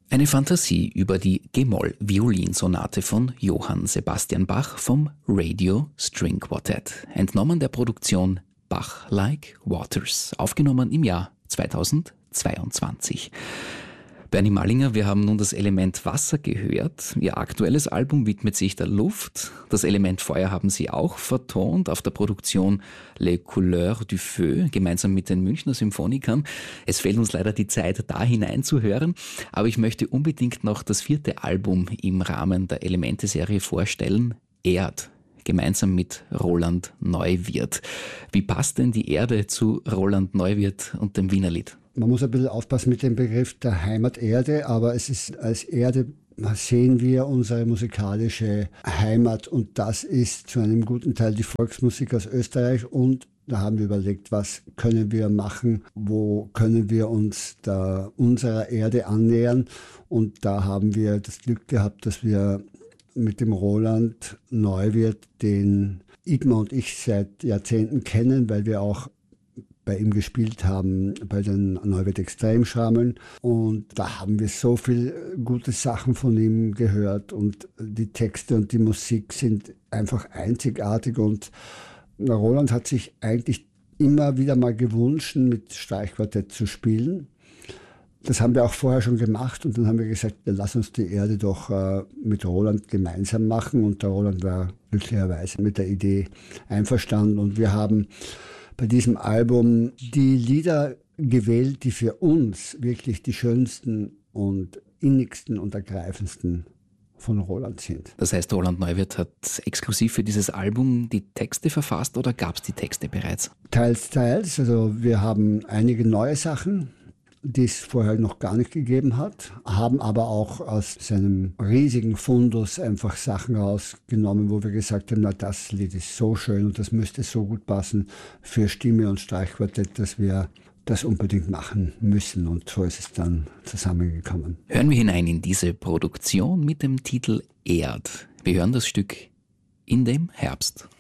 Eine Fantasie über die G-Moll-Violinsonate von Johann Sebastian Bach vom Radio String Quartet, entnommen der Produktion Bach Like Waters, aufgenommen im Jahr 2022. Bernie Mallinger, wir haben nun das Element Wasser gehört. Ihr aktuelles Album widmet sich der Luft. Das Element Feuer haben Sie auch vertont auf der Produktion Les Couleurs du Feu, gemeinsam mit den Münchner Symphonikern. Es fehlt uns leider die Zeit, da hineinzuhören, aber ich möchte unbedingt noch das 4. Album im Rahmen der Elemente-Serie vorstellen, Erd, gemeinsam mit Roland Neuwirth. Wie passt denn die Erde zu Roland Neuwirth und dem Wienerlied? Man muss ein bisschen aufpassen mit dem Begriff der Heimaterde, aber es ist als Erde sehen wir unsere musikalische Heimat und das ist zu einem guten Teil die Volksmusik aus Österreich und da haben wir überlegt, was können wir machen, wo können wir uns unserer Erde annähern und da haben wir das Glück gehabt, dass wir mit dem Roland Neuwirth, den Igmar und ich seit Jahrzehnten kennen, weil wir auch bei ihm gespielt haben, bei den Neuwirth Extremschrammeln. Und da haben wir so viel gute Sachen von ihm gehört und die Texte und die Musik sind einfach einzigartig. Und Roland hat sich eigentlich immer wieder mal gewünscht, mit Streichquartett zu spielen. Das haben wir auch vorher schon gemacht und dann haben wir gesagt, lass uns die Erde doch mit Roland gemeinsam machen. Und der Roland war glücklicherweise mit der Idee einverstanden und wir haben bei diesem Album die Lieder gewählt, die für uns wirklich die schönsten und innigsten und ergreifendsten von Roland sind. Das heißt, Roland Neuwirth hat exklusiv für dieses Album die Texte verfasst oder gab es die Texte bereits? Teils, teils. Also wir haben einige neue Sachen, die es vorher noch gar nicht gegeben hat, haben aber auch aus seinem riesigen Fundus einfach Sachen rausgenommen, wo wir gesagt haben, na das Lied ist so schön und das müsste so gut passen für Stimme und Streichquartett, dass wir das unbedingt machen müssen und so ist es dann zusammengekommen. Hören wir hinein in diese Produktion mit dem Titel Erd. Wir hören das Stück In dem Herbst.